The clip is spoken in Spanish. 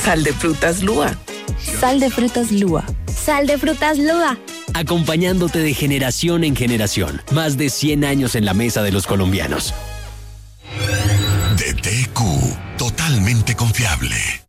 Sal de frutas Lúa. Sal de frutas Lúa. Sal de frutas Lúa. Acompañándote de generación en generación. Más de 100 años en la mesa de los colombianos. DTQ, totalmente confiable.